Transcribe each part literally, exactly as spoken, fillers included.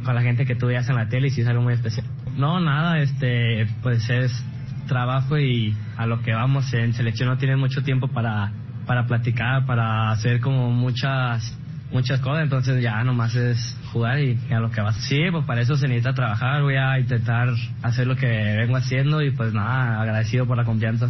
con la gente que tú veías en la tele y sí es algo muy especial. No, nada, este, pues es trabajo y a lo que vamos. En selección no tienes mucho tiempo para, para platicar, para hacer como muchas, muchas cosas, entonces ya nomás es jugar y, y a lo que vas. Sí, pues para eso se necesita trabajar, voy a intentar hacer lo que vengo haciendo y pues nada, agradecido por la confianza.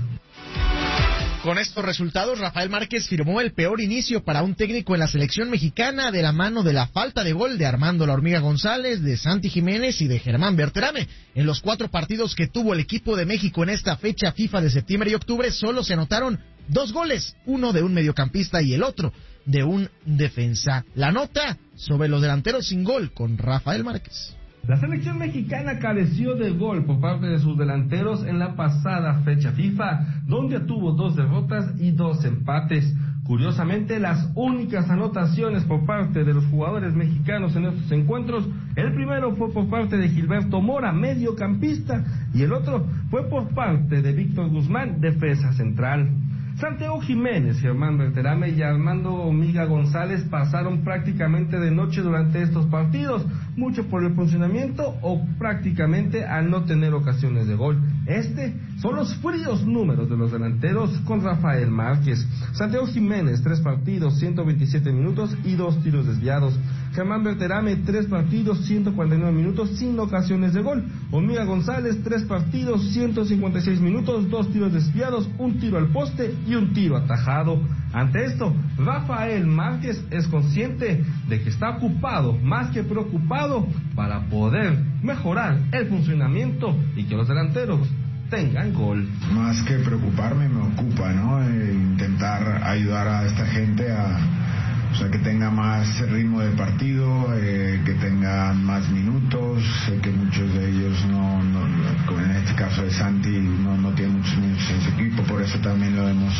Con estos resultados, Rafael Márquez firmó el peor inicio para un técnico en la selección mexicana, de la mano de la falta de gol de Armando La Hormiga González, de Santi Jiménez y de Germán Berterame. En los cuatro partidos que tuvo el equipo de México en esta fecha FIFA de septiembre y octubre, solo se anotaron dos goles, uno de un mediocampista y el otro de un defensa. La nota sobre los delanteros sin gol con Rafael Márquez. La selección mexicana careció de gol por parte de sus delanteros en la pasada fecha FIFA, donde tuvo dos derrotas y dos empates. Curiosamente, las únicas anotaciones por parte de los jugadores mexicanos en estos encuentros, el primero fue por parte de Gilberto Mora, mediocampista, y el otro fue por parte de Víctor Guzmán, defensa central. Santiago Jiménez, Germán Berterame y Armando Hormiga González pasaron prácticamente de noche durante estos partidos, mucho por el funcionamiento o prácticamente al no tener ocasiones de gol. Este son los fríos números de los delanteros con Rafael Márquez. Santiago Jiménez, tres partidos, ciento veintisiete minutos y dos tiros desviados. Germán Berterame, tres partidos, ciento cuarenta y nueve minutos sin ocasiones de gol. Hormiga González, tres partidos, ciento cincuenta y seis minutos, dos tiros desviados, un tiro al poste y un tiro atajado. Ante esto, Rafael Márquez es consciente de que está ocupado, más que preocupado, para poder mejorar el funcionamiento y que los delanteros tengan gol. Más que preocuparme, me ocupa, ¿no? Eh, intentar ayudar a esta gente a, o sea, que tenga más ritmo de partido, eh, que tengan más minutos. Sé que muchos de ellos no, no, como en este caso de Santi, no, no tienen muchos minutos en su equipo, por eso también lo hemos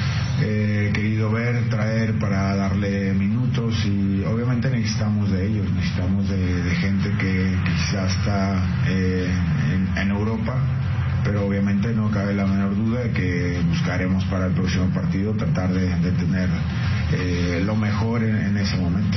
eh, querido ver, traer para darle minutos, y obviamente necesitamos de ellos, necesitamos de, de gente que quizás está eh, en, en Europa, pero obviamente no cabe la menor duda de que buscaremos para el próximo partido tratar de, de tener eh, lo mejor en, en ese momento.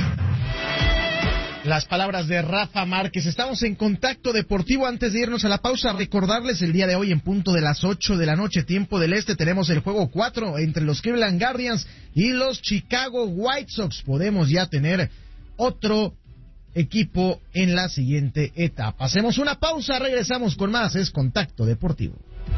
Las palabras de Rafa Márquez. Estamos en Contacto Deportivo. Antes de irnos a la pausa, recordarles el día de hoy en punto de las ocho de la noche, tiempo del este, tenemos el juego cuatro entre los Cleveland Guardians y los Chicago White Sox. Podemos ya tener otro equipo en la siguiente etapa. Hacemos una pausa, regresamos con más. Es Contacto Deportivo.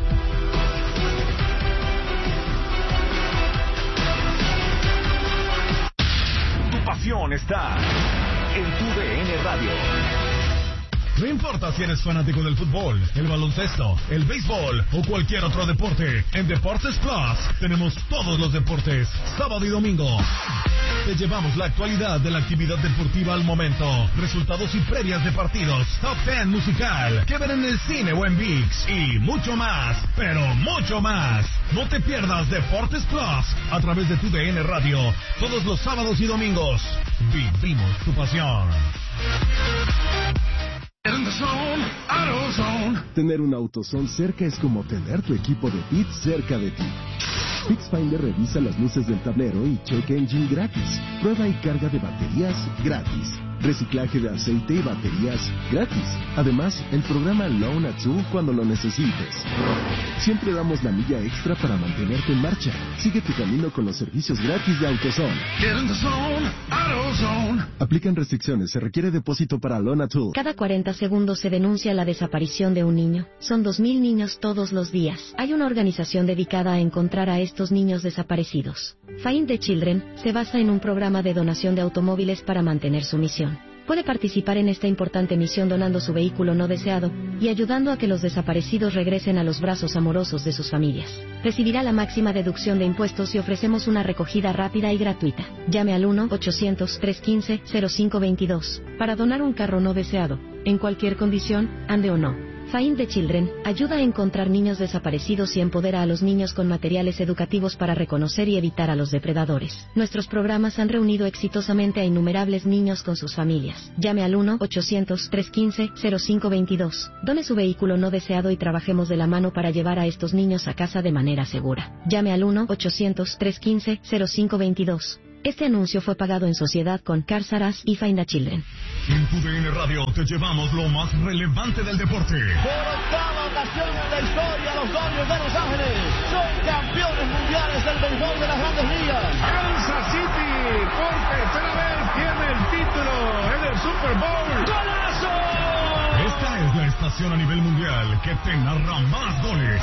Tu pasión está en tu D N Radio. No importa si eres fanático del fútbol, el baloncesto, el béisbol o cualquier otro deporte, en Deportes Plus tenemos todos los deportes, sábado y domingo. Te llevamos la actualidad de la actividad deportiva al momento, resultados y previas de partidos, top diez musical, que ver en el cine o en ViX y mucho más, pero mucho más. No te pierdas Deportes Plus a través de tu D N Radio, todos los sábados y domingos. Vivimos tu pasión. Tener un AutoZone cerca es como tener tu equipo de P I T cerca de ti. FixFinder revisa las luces del tablero y check engine gratis. Prueba y carga de baterías gratis. Reciclaje de aceite y baterías gratis. Además, el programa Loan a Two cuando lo necesites. Siempre damos la milla extra para mantenerte en marcha. Sigue tu camino con los servicios gratis de AutoZone. Aplican restricciones. Se requiere depósito para Loan a Two. Cada cuarenta segundos se denuncia la desaparición de un niño. Son dos mil niños todos los días. Hay una organización dedicada a encontrar a estos niños desaparecidos. Find the Children se basa en un programa de donación de automóviles para mantener su misión. Puede participar en esta importante misión donando su vehículo no deseado y ayudando a que los desaparecidos regresen a los brazos amorosos de sus familias. Recibirá la máxima deducción de impuestos y ofrecemos una recogida rápida y gratuita. Llame al uno ochocientos, trescientos quince, cero cinco veintidós para donar un carro no deseado, en cualquier condición, ande o no. Find the Children ayuda a encontrar niños desaparecidos y empodera a los niños con materiales educativos para reconocer y evitar a los depredadores. Nuestros programas han reunido exitosamente a innumerables niños con sus familias. Llame al uno ochocientos, trescientos quince, cero cinco veintidós. Done su vehículo no deseado y trabajemos de la mano para llevar a estos niños a casa de manera segura. Llame al uno ochocientos, trescientos quince, cero cinco veintidós. Este anuncio fue pagado en sociedad con Cars R Us y Find the Children. En tu D N Radio te llevamos lo más relevante del deporte. Por octava ocasión en la historia, los Dodgers de Los Ángeles son campeones mundiales del béisbol de las Grandes Ligas. Kansas City por tercera vez tiene el título en el Super Bowl. ¡Golazo! Esta es la estación a nivel mundial que te narra más goles.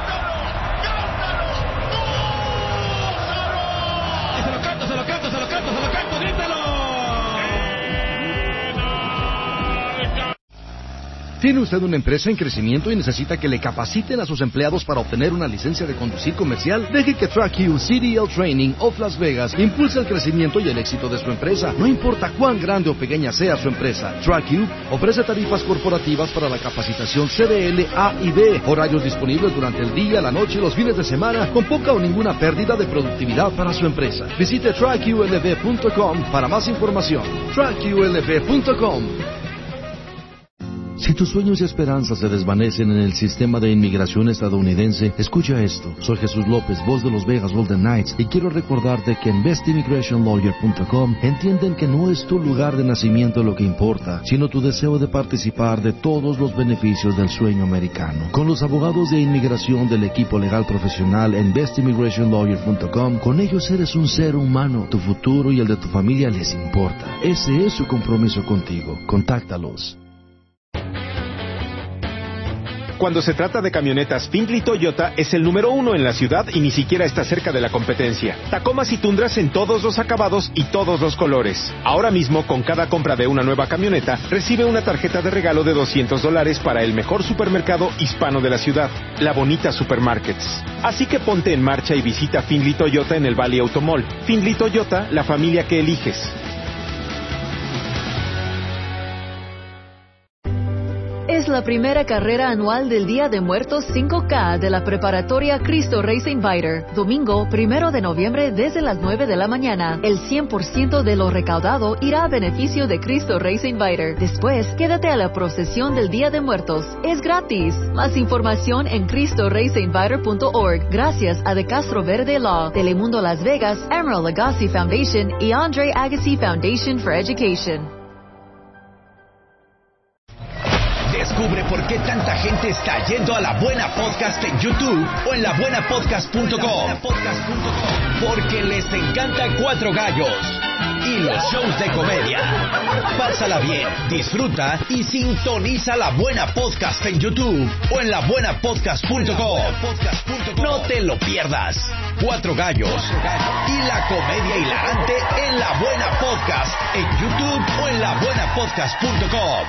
Se lo canto, se lo canto, se lo canto, se lo canto, grítalo. ¿Tiene usted una empresa en crecimiento y necesita que le capaciten a sus empleados para obtener una licencia de conducir comercial? Deje que TrackU C D L Training of Las Vegas impulse el crecimiento y el éxito de su empresa. No importa cuán grande o pequeña sea su empresa, TrackU ofrece tarifas corporativas para la capacitación C D L, A y B, horarios disponibles durante el día, la noche y los fines de semana, con poca o ninguna pérdida de productividad para su empresa. Visite track U L V punto com para más información. track U L V punto com. Si tus sueños y esperanzas se desvanecen en el sistema de inmigración estadounidense, escucha esto. Soy Jesús López, voz de los Vegas Golden Knights, y quiero recordarte que en best immigration lawyer punto com entienden que no es tu lugar de nacimiento lo que importa, sino tu deseo de participar de todos los beneficios del sueño americano. Con los abogados de inmigración del equipo legal profesional en best immigration lawyer punto com, con ellos eres un ser humano. Tu futuro y el de tu familia les importa. Ese es su compromiso contigo. Contáctalos. Cuando se trata de camionetas, Findlay Toyota es el número uno en la ciudad y ni siquiera está cerca de la competencia. Tacomas y Tundras en todos los acabados y todos los colores. Ahora mismo, con cada compra de una nueva camioneta, recibe una tarjeta de regalo de doscientos dólares para el mejor supermercado hispano de la ciudad, La Bonita Supermarkets. Así que ponte en marcha y visita Findlay Toyota en el Valley Automall. Findlay Toyota, la familia que eliges. Es la primera carrera anual del Día de Muertos cinco K de la preparatoria Cristo Reyes Inviter. Domingo, primero de noviembre, desde las nueve de la mañana. El cien por ciento de lo recaudado irá a beneficio de Cristo Reyes Inviter. Después, quédate a la procesión del Día de Muertos. Es gratis. Más información en cristo reyes inviter punto org. Gracias a De Castro Verde Law, Telemundo Las Vegas, Emerald Agassi Foundation y Andre Agassi Foundation for Education. Descubre por qué tanta gente está yendo a La Buena Podcast en YouTube o en la buena podcast punto com. Porque les encanta Cuatro Gallos y los shows de comedia. Pásala bien, disfruta y sintoniza La Buena Podcast en YouTube o en la buena podcast punto com. No te lo pierdas. Cuatro Gallos y la comedia hilarante en La Buena Podcast en YouTube o en la buena podcast punto com.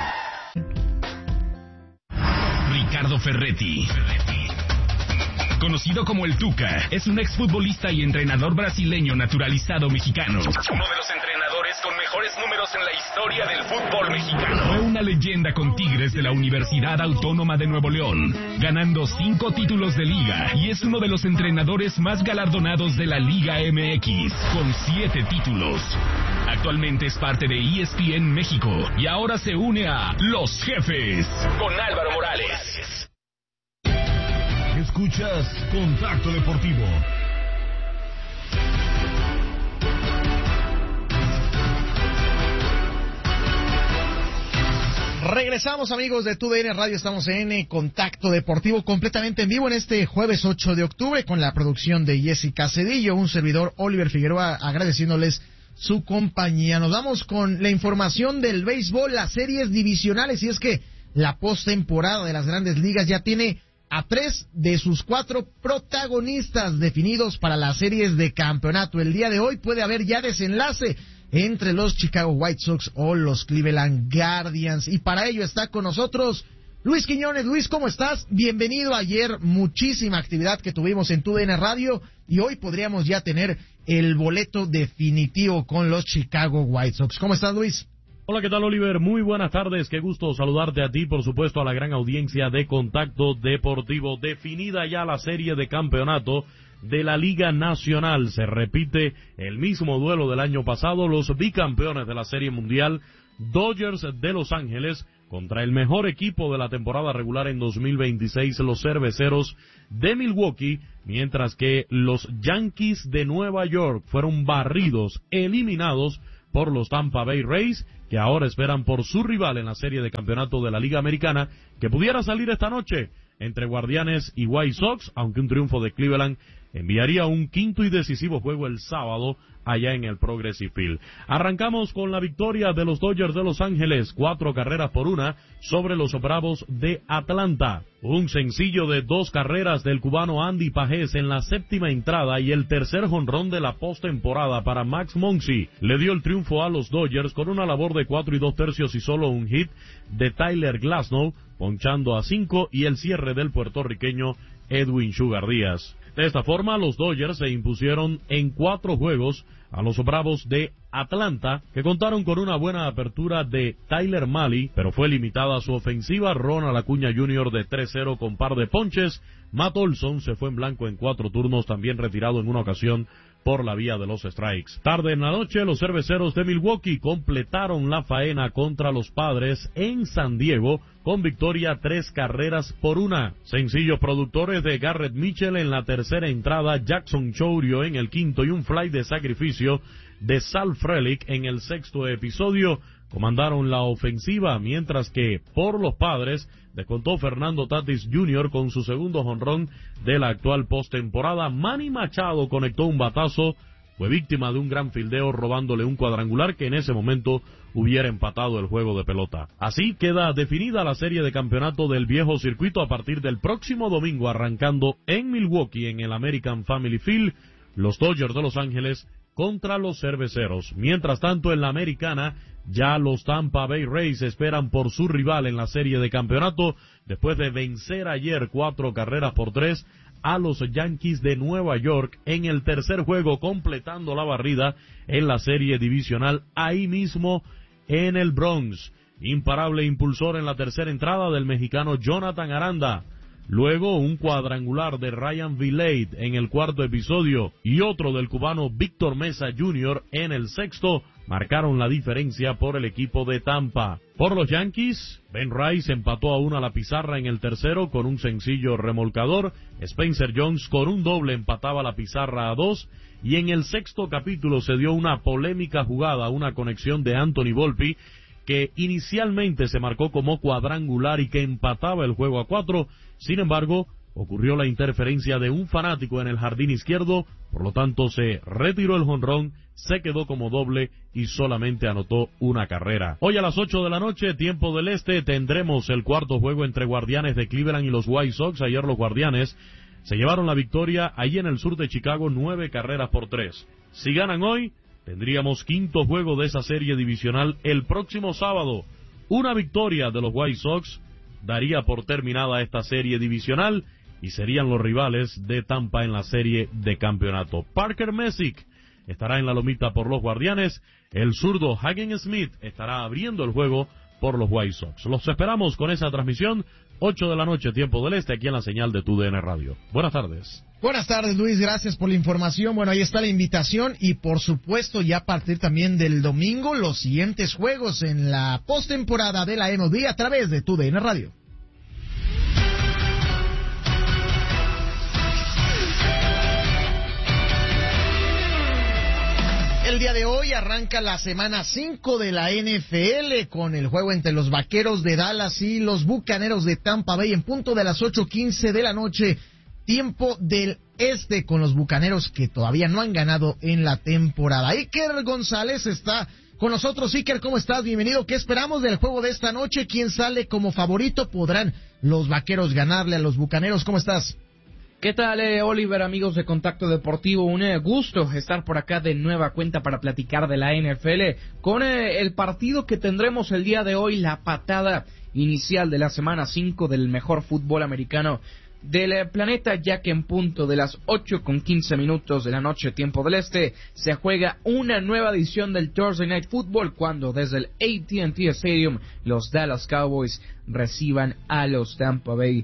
Ricardo Ferretti, conocido como el Tuca, es un exfutbolista y entrenador brasileño naturalizado mexicano. Uno de los entrenadores con mejores números en la historia del fútbol mexicano. Fue una leyenda con Tigres de la Universidad Autónoma de Nuevo León, ganando cinco títulos de liga, y es uno de los entrenadores más galardonados de la Liga M X, con siete títulos. Actualmente es parte de E S P N México y ahora se une a Los Jefes con Álvaro Morales. Escuchas Contacto Deportivo. Regresamos, amigos de Tu D N Radio, estamos en Contacto Deportivo completamente en vivo en este jueves ocho de octubre con la producción de Jessica Cedillo, un servidor Oliver Figueroa, agradeciéndoles su compañía. Nos vamos con la información del béisbol, las series divisionales, y es que la postemporada de las Grandes Ligas ya tiene a tres de sus cuatro protagonistas definidos para las series de campeonato. El día de hoy puede haber ya desenlace entre los Chicago White Sox o los Cleveland Guardians, y para ello está con nosotros Luis Quiñones. Luis, ¿cómo estás? Bienvenido. Ayer muchísima actividad que tuvimos en Tu D N Radio y hoy podríamos ya tener el boleto definitivo con los Chicago White Sox. ¿Cómo estás, Luis? Hola, ¿qué tal, Oliver? Muy buenas tardes, qué gusto saludarte a ti, por supuesto, a la gran audiencia de Contacto Deportivo. Definida ya la serie de campeonato de la Liga Nacional, se repite el mismo duelo del año pasado, los bicampeones de la Serie Mundial, Dodgers de Los Ángeles, contra el mejor equipo de la temporada regular en dos mil veintiséis, los Cerveceros de Milwaukee, mientras que los Yankees de Nueva York fueron barridos, eliminados por los Tampa Bay Rays, que ahora esperan por su rival en la serie de campeonato de la Liga Americana, que pudiera salir esta noche entre Guardianes y White Sox, aunque un triunfo de Cleveland enviaría un quinto y decisivo juego el sábado allá en el Progressive Field. Arrancamos con la victoria de los Dodgers de Los Ángeles, cuatro carreras por una sobre los Bravos de Atlanta. Un sencillo de dos carreras del cubano Andy Pajés en la séptima entrada y el tercer jonrón de la postemporada para Max Muncy le dio el triunfo a los Dodgers con una labor de cuatro y dos tercios y solo un hit de Tyler Glasnow, ponchando a cinco, y el cierre del puertorriqueño Edwin Sugar Díaz. De esta forma, los Dodgers se impusieron en cuatro juegos a los Bravos de Atlanta, que contaron con una buena apertura de Tyler Mahle, pero fue limitada su ofensiva. Ronald Acuña junior de tres cero con par de ponches. Matt Olson se fue en blanco en cuatro turnos, también retirado en una ocasión por la vía de los strikes. Tarde en la noche, los cerveceros de Milwaukee completaron la faena contra los Padres en San Diego con victoria tres carreras por una. Sencillos productores de Garrett Mitchell en la tercera entrada, Jackson Chourio en el quinto y un fly de sacrificio de Sal Frelick en el sexto episodio comandaron la ofensiva, mientras que por los Padres descontó Fernando Tatis junior con su segundo jonrón de la actual postemporada. Manny Machado conectó un batazo, fue víctima de un gran fildeo robándole un cuadrangular que en ese momento hubiera empatado el juego de pelota. Así queda definida la serie de campeonato del viejo circuito a partir del próximo domingo, arrancando en Milwaukee en el American Family Field, los Dodgers de Los Ángeles contra los Cerveceros. Mientras tanto, en la Americana, ya los Tampa Bay Rays esperan por su rival en la serie de campeonato, después de vencer ayer cuatro carreras por tres a los Yankees de Nueva York en el tercer juego, completando la barrida en la serie divisional ahí mismo en el Bronx. Imparable impulsor en la tercera entrada del mexicano Jonathan Aranda. Luego un cuadrangular de Ryan Vilade en el cuarto episodio y otro del cubano Víctor Mesa junior en el sexto marcaron la diferencia por el equipo de Tampa. Por los Yankees, Ben Rice empató a una la pizarra en el tercero con un sencillo remolcador. Spencer Jones con un doble empataba la pizarra a dos. Y en el sexto capítulo se dio una polémica jugada, una conexión de Anthony Volpe, que inicialmente se marcó como cuadrangular y que empataba el juego a cuatro. Sin embargo, ocurrió la interferencia de un fanático en el jardín izquierdo, por lo tanto se retiró el jonrón, se quedó como doble y solamente anotó una carrera. Hoy a las ocho de la noche, tiempo del este, tendremos el cuarto juego entre Guardianes de Cleveland y los White Sox. Ayer los Guardianes se llevaron la victoria allí en el sur de Chicago, nueve carreras por tres. Si ganan hoy, tendríamos quinto juego de esa serie divisional el próximo sábado. Una victoria de los White Sox daría por terminada esta serie divisional y serían los rivales de Tampa en la serie de campeonato. Parker Messick estará en la lomita por los Guardianes. El zurdo Hagen Smith estará abriendo el juego por los White Sox. Los esperamos con esa transmisión, ocho de la noche, tiempo del este, aquí en la señal de Tu D N Radio. Buenas tardes. Buenas tardes, Luis, gracias por la información. Bueno, ahí está la invitación y por supuesto ya a partir también del domingo los siguientes juegos en la postemporada de la M L B a través de Tu D N Radio. El día de hoy arranca la semana cinco de la N F L con el juego entre los Vaqueros de Dallas y los Bucaneros de Tampa Bay en punto de las ocho quince de la noche, tiempo del este, con los Bucaneros que todavía no han ganado en la temporada. Iker González está con nosotros. Iker, ¿cómo estás? Bienvenido. ¿Qué esperamos del juego de esta noche? ¿Quién sale como favorito? ¿Podrán los Vaqueros ganarle a los Bucaneros? ¿Cómo estás? ¿Qué tal, eh, Oliver, amigos de Contacto Deportivo? Un eh, gusto estar por acá de nueva cuenta para platicar de la N F L con eh, el partido que tendremos el día de hoy, la patada inicial de la semana cinco del mejor fútbol americano del eh, planeta, ya que en punto de las ocho con quince minutos de la noche, tiempo del este, se juega una nueva edición del Thursday Night Football cuando desde el A T and T Stadium los Dallas Cowboys reciban a los Tampa Bay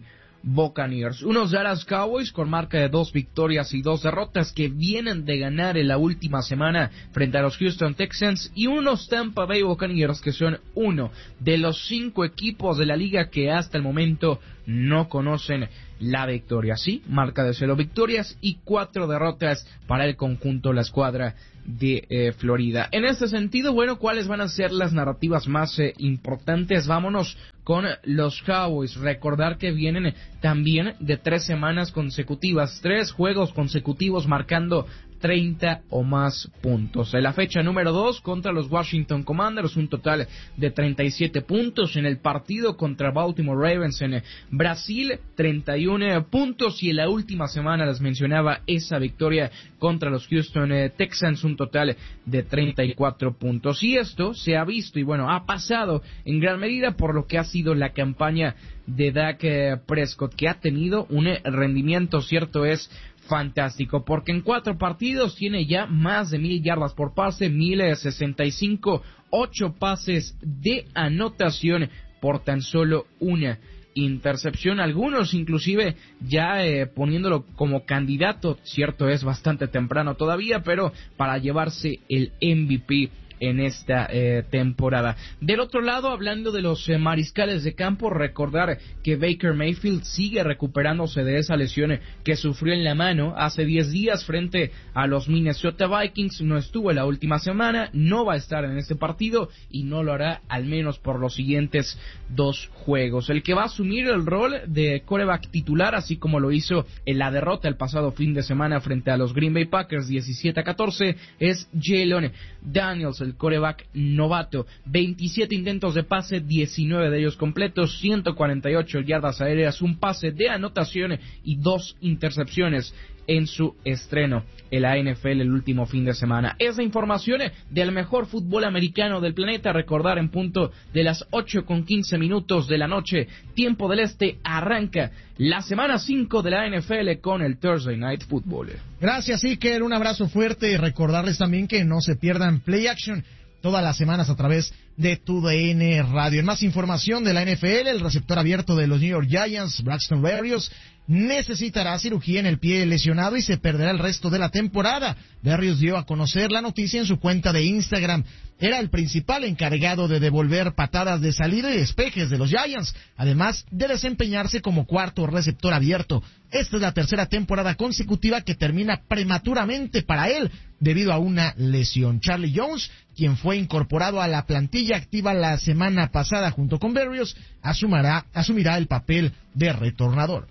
Buccaneers. Unos Dallas Cowboys con marca de dos victorias y dos derrotas que vienen de ganar en la última semana frente a los Houston Texans, y unos Tampa Bay Buccaneers que son uno de los cinco equipos de la liga que hasta el momento no conocen la victoria. Sí, marca de cero victorias y cuatro derrotas para el conjunto, la escuadra de eh, Florida. En este sentido, bueno, ¿cuáles van a ser las narrativas más eh, importantes? Vámonos con los Cowboys. Recordar que vienen también de tres semanas consecutivas, tres juegos consecutivos marcando treinta o más puntos. En la fecha número dos contra los Washington Commanders, un total de treinta y siete puntos. En el partido contra Baltimore Ravens en Brasil, treinta y uno puntos. Y en la última semana les mencionaba esa victoria contra los Houston eh, Texans, un total de treinta y cuatro puntos. Y esto se ha visto y bueno, ha pasado en gran medida por lo que ha sido la campaña de Dak eh, Prescott, que ha tenido un eh, rendimiento, cierto es, fantástico, porque en cuatro partidos tiene ya más de mil yardas por pase, mil sesenta y cinco, ocho pases de anotación por tan solo una intercepción, algunos inclusive ya eh, poniéndolo como candidato, cierto es, bastante temprano todavía, pero para llevarse el M V P en esta eh, temporada. Del otro lado, hablando de los eh, mariscales de campo, recordar que Baker Mayfield sigue recuperándose de esa lesión que sufrió en la mano hace diez días frente a los Minnesota Vikings. No estuvo la última semana, no va a estar en este partido y no lo hará al menos por los siguientes dos juegos. El que va a asumir el rol de quarterback titular, así como lo hizo en la derrota el pasado fin de semana frente a los Green Bay Packers diecisiete a catorce, es Jalen Daniels, el quarterback novato. veintisiete intentos de pase, diecinueve de ellos completos, ciento cuarenta y ocho yardas aéreas, un pase de anotación y dos intercepciones en su estreno en la N F L el último fin de semana. Esa información del mejor fútbol americano del planeta. Recordar, en punto de las ocho con quince minutos de la noche, tiempo del este, arranca la semana cinco de la N F L con el Thursday Night Football. Gracias, Iker, un abrazo fuerte y recordarles también que no se pierdan Play Action todas las semanas a través de Tu D N Radio. En más información de la N F L, el receptor abierto de los New York Giants, Braxton Berrios, necesitará cirugía en el pie lesionado y se perderá el resto de la temporada. Berrios dio a conocer la noticia en su cuenta de Instagram. Era el principal encargado de devolver patadas de salida y despejes de los Giants, además de desempeñarse como cuarto receptor abierto. Esta es la tercera temporada consecutiva que termina prematuramente para él debido a una lesión. Charlie Jones, quien fue incorporado a la plantilla activa la semana pasada junto con Berrios, asumirá, asumirá el papel de retornador.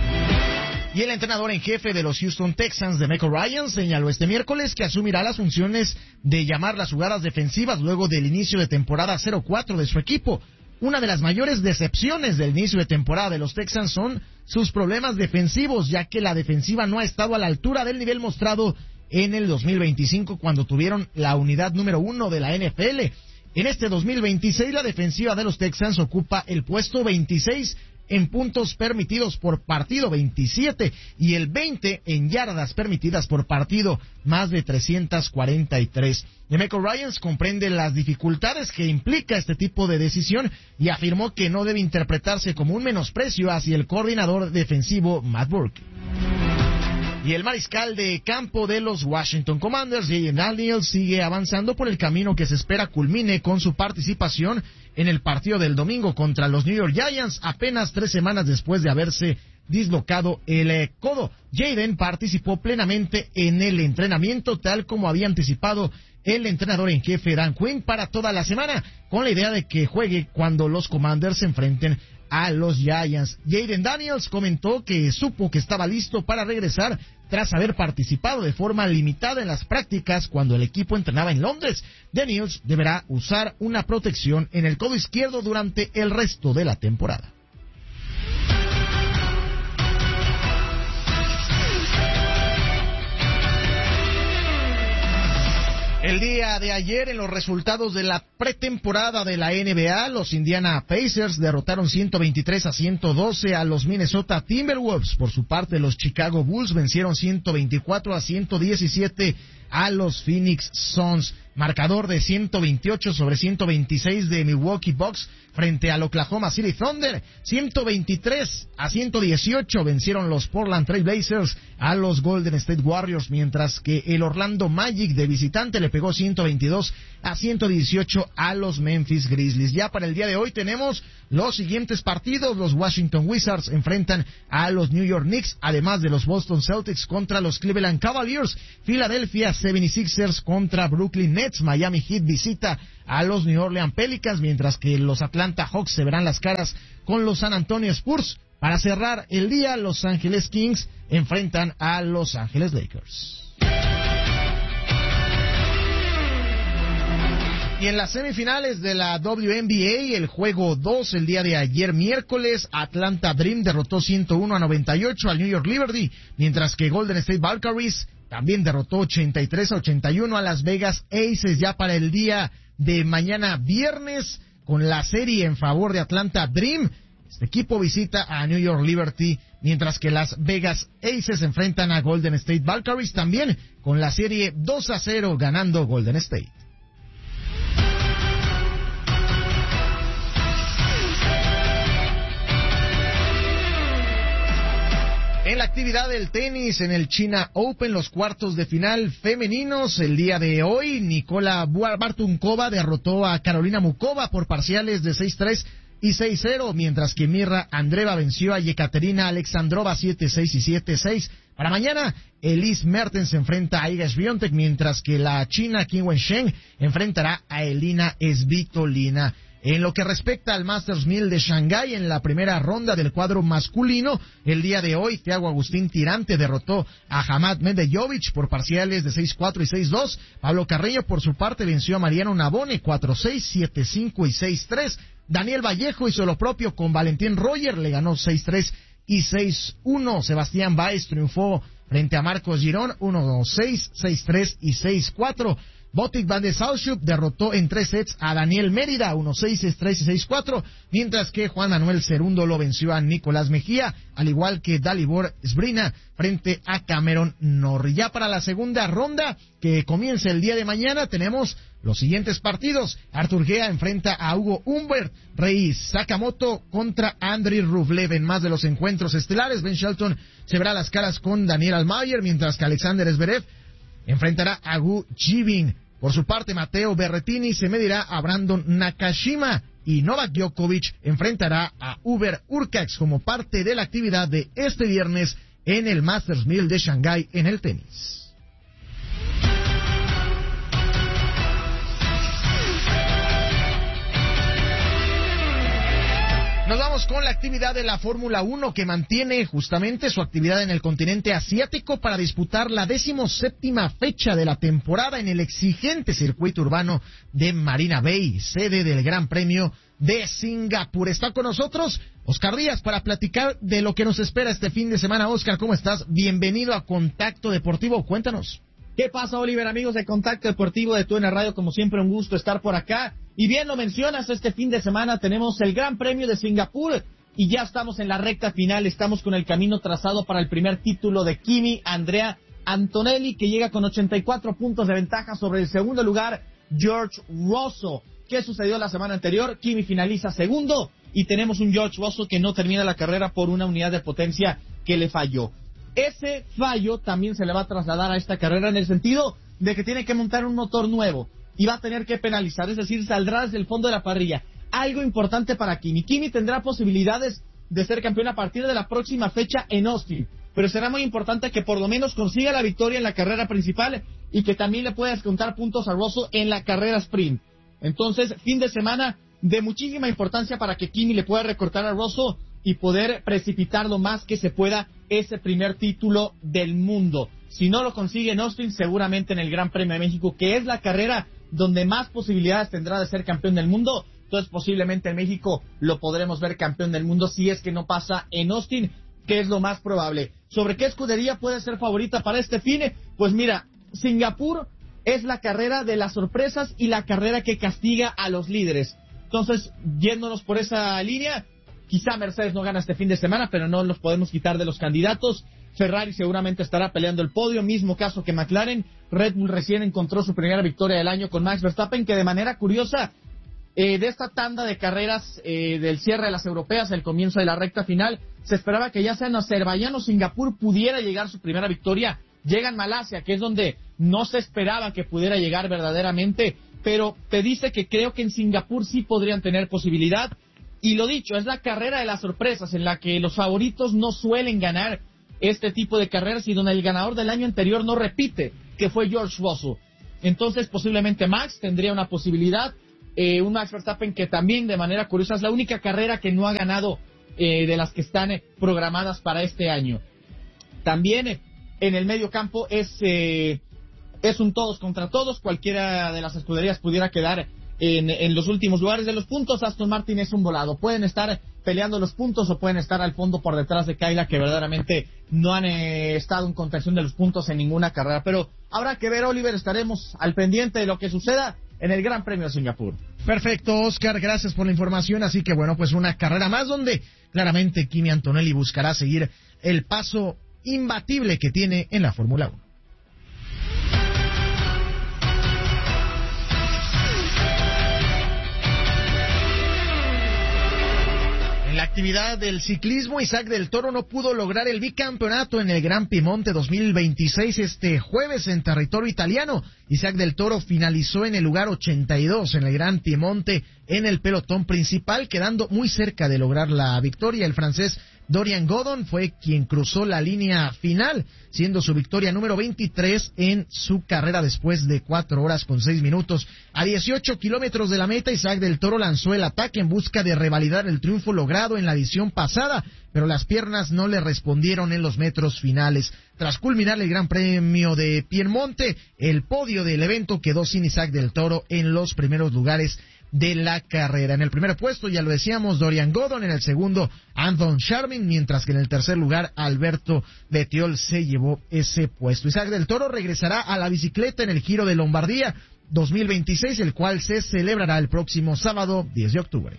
Y el entrenador en jefe de los Houston Texans, DeMeco Ryans, señaló este miércoles que asumirá las funciones de llamar las jugadas defensivas luego del inicio de temporada cero cuatro de su equipo. Una de las mayores decepciones del inicio de temporada de los Texans son sus problemas defensivos, ya que la defensiva no ha estado a la altura del nivel mostrado en el dos mil veinticinco, cuando tuvieron la unidad número uno de la N F L. En este dos mil veintiséis, la defensiva de los Texans ocupa el puesto veintiséis en puntos permitidos por partido, veintisiete, y el veinte en yardas permitidas por partido, más de trescientas cuarenta y tres. DeMeco Ryans comprende las dificultades que implica este tipo de decisión y afirmó que no debe interpretarse como un menosprecio hacia el coordinador defensivo Matt Burke. Y el mariscal de campo de los Washington Commanders, Jalen Daniels, sigue avanzando por el camino que se espera culmine con su participación en el partido del domingo contra los New York Giants, apenas tres semanas después de haberse dislocado el codo. Jaden participó plenamente en el entrenamiento, tal como había anticipado el entrenador en jefe Dan Quinn para toda la semana, con la idea de que juegue cuando los Commanders se enfrenten a los Giants. Jayden Daniels comentó que supo que estaba listo para regresar tras haber participado de forma limitada en las prácticas cuando el equipo entrenaba en Londres. Daniels deberá usar una protección en el codo izquierdo durante el resto de la temporada. El día de ayer, en los resultados de la pretemporada de la N B A, los Indiana Pacers derrotaron ciento veintitrés a ciento doce a los Minnesota Timberwolves. Por su parte, los Chicago Bulls vencieron ciento veinticuatro a ciento diecisiete a los Phoenix Suns. Marcador de ciento veintiocho sobre ciento veintiséis de Milwaukee Bucks frente al Oklahoma City Thunder. ciento veintitrés a ciento dieciocho vencieron los Portland Trail Blazers a los Golden State Warriors, mientras que el Orlando Magic de visitante le pegó ciento veintidós a ciento dieciocho a los Memphis Grizzlies. Ya para el día de hoy tenemos los siguientes partidos. Los Washington Wizards enfrentan a los New York Knicks, además de los Boston Celtics contra los Cleveland Cavaliers. Philadelphia setenta y seis ers contra Brooklyn Nets. Miami Heat visita a los New Orleans Pelicans, mientras que los Atlanta Hawks se verán las caras con los San Antonio Spurs. Para cerrar el día, Los Ángeles Kings enfrentan a Los Ángeles Lakers. Y en las semifinales de la W N B A, el juego dos, el día de ayer miércoles, Atlanta Dream derrotó ciento uno a noventa y ocho al New York Liberty, mientras que Golden State Valkyries también derrotó ochenta y tres a ochenta y uno a Las Vegas Aces. Ya para el día de mañana viernes, con la serie en favor de Atlanta Dream, este equipo visita a New York Liberty, mientras que Las Vegas Aces enfrentan a Golden State Valkyries, también con la serie dos a cero ganando Golden State. En la actividad del tenis, en el China Open, los cuartos de final femeninos, el día de hoy, Nicola Bartunkova derrotó a Carolina Mukova por parciales de seis tres y seis cero, mientras que Mirra Andreeva venció a Yekaterina Alexandrova siete seis y siete seis. Para mañana, Elise Mertens se enfrenta a Iga Swiatek, mientras que la china Qin Wensheng enfrentará a Elina Svitolina. En lo que respecta al Masters mil de Shanghái, en la primera ronda del cuadro masculino, el día de hoy, Thiago Agustín Tirante derrotó a Hamad Medvedev por parciales de seis cuatro y seis dos. Pablo Carreño, por su parte, venció a Mariano Navone cuatro seis, siete cinco y seis tres. Daniel Vallejo hizo lo propio con Valentín Royer, le ganó seis tres y seis uno. Sebastián Báez triunfó frente a Marcos Girón uno seis, seis tres y seis cuatro. Botic van de Sauschub derrotó en tres sets a Daniel Mérida, uno seis, seis tres y seis cuatro, mientras que Juan Manuel Cerundo lo venció a Nicolás Mejía, al igual que Dalibor Sbrina frente a Cameron Norrie. Ya para la segunda ronda, que comienza el día de mañana, tenemos los siguientes partidos. Artur Gea enfrenta a Hugo Humbert, Rei Sakamoto contra Andriy Rublev. En más de los encuentros estelares, Ben Shelton se verá las caras con Daniel Almayer, mientras que Alexander Zverev enfrentará a Gu Jibin. Por su parte, Matteo Berrettini se medirá a Brandon Nakashima y Novak Djokovic enfrentará a Uber Urcax como parte de la actividad de este viernes en el Masters mil de Shanghái en el tenis. Nos vamos con la actividad de la Fórmula uno, que mantiene justamente su actividad en el continente asiático para disputar la decimoséptima fecha de la temporada en el exigente circuito urbano de Marina Bay, sede del Gran Premio de Singapur. Está con nosotros Oscar Díaz para platicar de lo que nos espera este fin de semana. Oscar, ¿cómo estás? Bienvenido a Contacto Deportivo, cuéntanos. ¿Qué pasa, Oliver, amigos de Contacto Deportivo de T U D N Radio? Como siempre, un gusto estar por acá. Y bien lo mencionas, este fin de semana tenemos el Gran Premio de Singapur y ya estamos en la recta final. Estamos con el camino trazado para el primer título de Kimi Andrea Antonelli, que llega con ochenta y cuatro puntos de ventaja sobre el segundo lugar, George Russell. ¿Qué sucedió la semana anterior? Kimi finaliza segundo y tenemos un George Russell que no termina la carrera por una unidad de potencia que le falló. Ese fallo también se le va a trasladar a esta carrera en el sentido de que tiene que montar un motor nuevo y va a tener que penalizar, es decir, saldrá desde el fondo de la parrilla. Algo importante para Kimi. Kimi tendrá posibilidades de ser campeón a partir de la próxima fecha en Austin, pero será muy importante que por lo menos consiga la victoria en la carrera principal y que también le pueda descontar puntos a Russell en la carrera sprint. Entonces, fin de semana de muchísima importancia para que Kimi le pueda recortar a Russell y poder precipitar lo más que se pueda ese primer título del mundo. Si no lo consigue en Austin, seguramente en el Gran Premio de México, que es la carrera donde más posibilidades tendrá de ser campeón del mundo. Entonces posiblemente en México lo podremos ver campeón del mundo si es que no pasa en Austin, que es lo más probable. ¿Sobre qué escudería puede ser favorita para este fin? Pues mira, Singapur es la carrera de las sorpresas y la carrera que castiga a los líderes. Entonces, yéndonos por esa línea, quizá Mercedes no gana este fin de semana, pero no los podemos quitar de los candidatos. Ferrari seguramente estará peleando el podio, mismo caso que McLaren. Red Bull recién encontró su primera victoria del año con Max Verstappen, que de manera curiosa, eh, de esta tanda de carreras eh, del cierre de las europeas, el comienzo de la recta final, se esperaba que ya sea en Azerbaiyán o Singapur pudiera llegar su primera victoria. Llega en Malasia, que es donde no se esperaba que pudiera llegar verdaderamente, pero te dice que creo que en Singapur sí podrían tener posibilidad. Y lo dicho, es la carrera de las sorpresas, en la que los favoritos no suelen ganar este tipo de carreras y donde el ganador del año anterior no repite, que fue George Russell. Entonces posiblemente Max tendría una posibilidad, eh, un Max Verstappen que también de manera curiosa es la única carrera que no ha ganado eh, de las que están eh, programadas para este año. También eh, en el medio campo es, eh, es un todos contra todos, cualquiera de las escuderías pudiera quedar En, en los últimos lugares de los puntos. Aston Martin es un volado, pueden estar peleando los puntos o pueden estar al fondo por detrás de Cadillac, que verdaderamente no han eh, estado en contención de los puntos en ninguna carrera, pero habrá que ver, Oliver, estaremos al pendiente de lo que suceda en el Gran Premio de Singapur. Perfecto, Oscar, gracias por la información. Así que bueno, pues una carrera más donde claramente Kimi Antonelli buscará seguir el paso imbatible que tiene en la Fórmula uno. En la actividad del ciclismo, Isaac del Toro no pudo lograr el bicampeonato en el Gran Piemonte dos mil veintiséis este jueves en territorio italiano. Isaac del Toro finalizó en el lugar ochenta y dos en el Gran Piemonte en el pelotón principal, quedando muy cerca de lograr la victoria. El francés Dorian Godon fue quien cruzó la línea final, siendo su victoria número veintitrés en su carrera después de cuatro horas con seis minutos. A dieciocho kilómetros de la meta, Isaac del Toro lanzó el ataque en busca de revalidar el triunfo logrado en la edición pasada, pero las piernas no le respondieron en los metros finales. Tras culminar el Gran Premio de Piemonte, el podio del evento quedó sin Isaac del Toro en los primeros lugares de la carrera. En el primer puesto, ya lo decíamos, Dorian Godon; en el segundo, Anton Charmin, mientras que en el tercer lugar, Alberto Bettiol se llevó ese puesto. Isaac del Toro regresará a la bicicleta en el Giro de Lombardía dos mil veintiséis, el cual se celebrará el próximo sábado diez de octubre.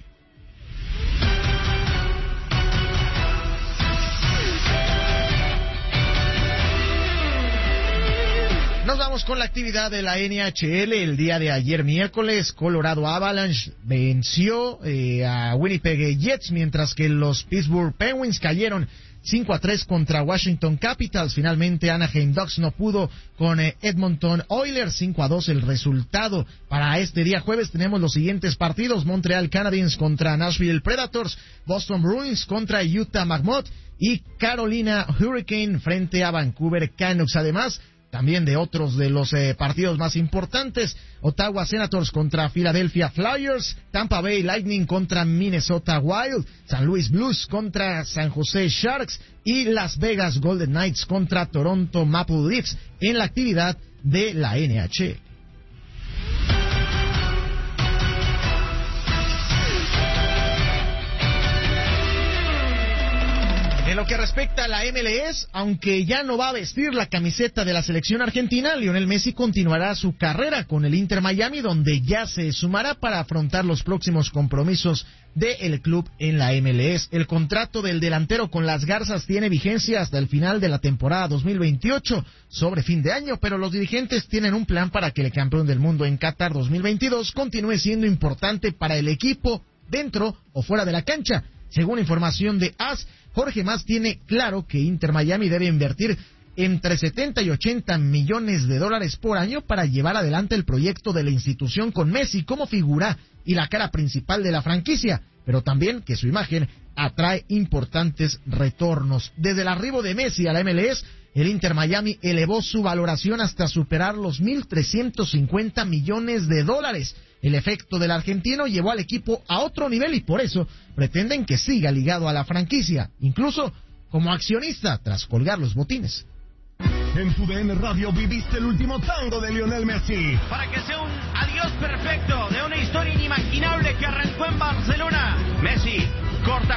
Nos vamos con la actividad de la N H L. El día de ayer miércoles, Colorado Avalanche venció eh, a Winnipeg Jets, mientras que los Pittsburgh Penguins cayeron cinco a tres contra Washington Capitals. Finalmente Anaheim Ducks no pudo con eh, Edmonton Oilers, cinco a dos el resultado. Para este día jueves tenemos los siguientes partidos: Montreal Canadiens contra Nashville Predators, Boston Bruins contra Utah Mammoth y Carolina Hurricane frente a Vancouver Canucks. Además, también de otros de los eh, partidos más importantes: Ottawa Senators contra Philadelphia Flyers, Tampa Bay Lightning contra Minnesota Wild, San Luis Blues contra San Jose Sharks y Las Vegas Golden Knights contra Toronto Maple Leafs en la actividad de la N H L. En lo que respecta a la M L S, aunque ya no va a vestir la camiseta de la selección argentina, Lionel Messi continuará su carrera con el Inter Miami, donde ya se sumará para afrontar los próximos compromisos del club en la M L S. El contrato del delantero con las Garzas tiene vigencia hasta el final de la temporada dos mil veintiocho, sobre fin de año, pero los dirigentes tienen un plan para que el campeón del mundo en Qatar dos mil veintidós continúe siendo importante para el equipo dentro o fuera de la cancha. Según información de A S, Jorge Mas tiene claro que Inter Miami debe invertir entre setenta y ochenta millones de dólares por año para llevar adelante el proyecto de la institución con Messi como figura y la cara principal de la franquicia, pero también que su imagen atrae importantes retornos. Desde el arribo de Messi a la M L S, el Inter Miami elevó su valoración hasta superar los mil trescientos cincuenta millones de dólares. El efecto del argentino llevó al equipo a otro nivel y por eso pretenden que siga ligado a la franquicia, incluso como accionista tras colgar los botines. En tu D N Radio viviste el último tango de Lionel Messi. Para que sea un adiós perfecto de una historia inimaginable que arrancó en Barcelona. Messi corta